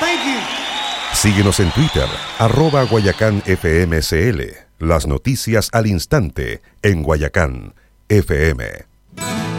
Thank you. Síguenos en Twitter, @GuayacánFMCL. Las noticias al instante en Guayacán FM.